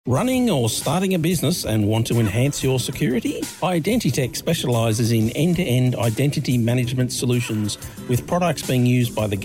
Running or starting a business and want to enhance your security? Identitech specialises in end-to-end identity management solutions with products being used by the